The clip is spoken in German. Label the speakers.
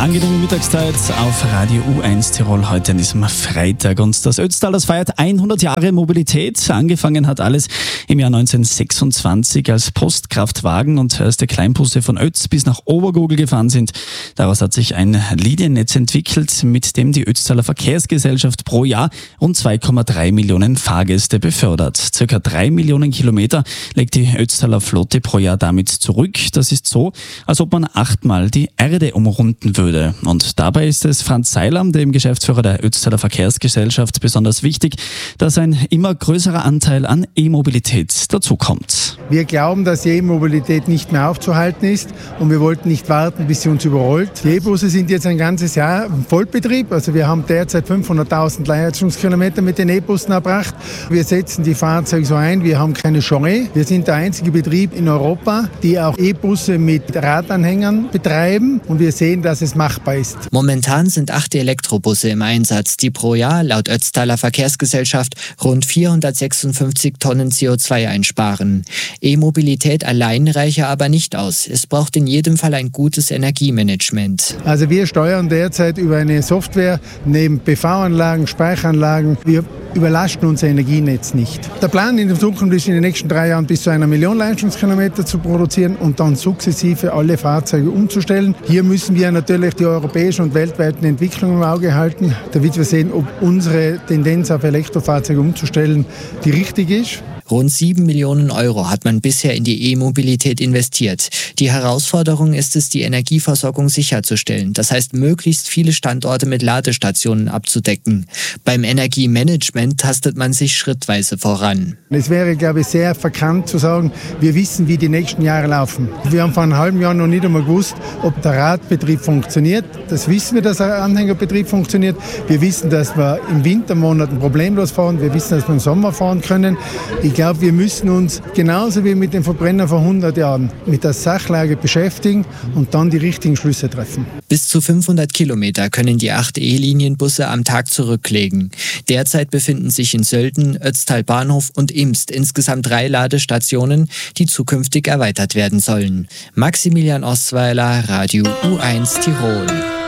Speaker 1: Angenehme Mittagszeit auf Radio U1 Tirol heute an diesem Freitag. Und das Ötztal, das feiert 100 Jahre Mobilität. Angefangen hat alles im Jahr 1926 als Postkraftwagen und erste Kleinbusse von Ötz bis nach Obergurgl gefahren sind. Daraus hat sich ein Liniennetz entwickelt, mit dem die Ötztaler Verkehrsgesellschaft pro Jahr rund 2,3 Millionen Fahrgäste befördert. Circa 3 Millionen Kilometer legt die Ötztaler Flotte pro Jahr damit zurück. Das ist so, als ob man 8-mal die Erde umrunden würde. Und dabei ist es Franz Seiler, dem Geschäftsführer der Ötztaler Verkehrsgesellschaft, besonders wichtig, dass ein immer größerer Anteil an E-Mobilität dazukommt.
Speaker 2: Wir glauben, dass die E-Mobilität nicht mehr aufzuhalten ist und wir wollten nicht warten, bis sie uns überrollt. Die E-Busse sind jetzt ein ganzes Jahr im Vollbetrieb. Also wir haben derzeit 500.000 Leistungskilometer mit den E-Bussen erbracht. Wir setzen die Fahrzeuge so ein, wir haben keine Chance. Wir sind der einzige Betrieb in Europa, die auch E-Busse mit Radanhängern betreiben und wir sehen, dass es machbar ist.
Speaker 3: Momentan sind 8 Elektrobusse im Einsatz, die pro Jahr laut Ötztaler Verkehrsgesellschaft rund 456 Tonnen CO2 einsparen. E-Mobilität allein reiche aber nicht aus. Es braucht in jedem Fall ein gutes Energiemanagement.
Speaker 2: Also wir steuern derzeit über eine Software neben PV-Anlagen, Speicheranlagen. Wir überlasten unser Energienetz nicht. Der Plan in der Zukunft ist, in den nächsten 3 Jahren bis zu 1 Million Leistungskilometer zu produzieren und dann sukzessive alle Fahrzeuge umzustellen. Hier müssen wir natürlich die europäischen und weltweiten Entwicklungen im Auge halten, damit wir sehen, ob unsere Tendenz auf Elektrofahrzeuge umzustellen die richtige ist.
Speaker 3: Rund 7 Millionen Euro hat man bisher in die E-Mobilität investiert. Die Herausforderung ist es, die Energieversorgung sicherzustellen. Das heißt, möglichst viele Standorte mit Ladestationen abzudecken. Beim Energiemanagement tastet man sich schrittweise voran.
Speaker 2: Es wäre, glaube ich, sehr verkannt zu sagen, wir wissen, wie die nächsten Jahre laufen. Wir haben vor einem halben Jahr noch nicht einmal gewusst, ob der Radbetrieb funktioniert. Das wissen wir, dass der Anhängerbetrieb funktioniert. Wir wissen, dass wir im Wintermonaten problemlos fahren. Wir wissen, dass wir im Sommer fahren können. Ich glaube, wir müssen uns genauso wie mit dem Verbrenner vor 100 Jahren mit der Sachlage beschäftigen und dann die richtigen Schlüsse treffen.
Speaker 3: Bis zu 500 Kilometer können die 8 E-Linienbusse am Tag zurücklegen. Derzeit befinden sich in Sölden, Ötztal Bahnhof und Imst insgesamt 3 Ladestationen, die zukünftig erweitert werden sollen. Maximilian Ostweiler, Radio U1 Tirol.